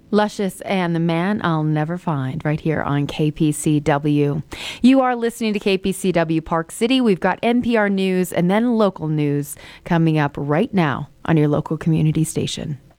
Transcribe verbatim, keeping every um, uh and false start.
Luscious and the Man I'll Never Find right here on K P C W. You are listening to K P C W Park City. We've got N P R News and then local news coming up right now on your local community station.